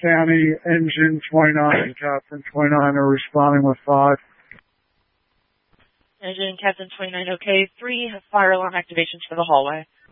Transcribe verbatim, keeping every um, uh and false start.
County, engine twenty-nine and captain twenty-nine are responding with five. Engine captain twenty-nine, okay. Three fire alarm activations for the hallway.